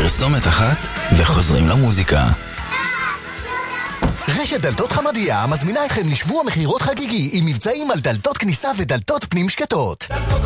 פרסומת אחת וחוזרים למוזיקה. רשת דלתות חמדיה מזמינה אתכם לשבוע מחירות חגיגי עם מבצעים על דלתות כניסה ודלתות פנים שקטות.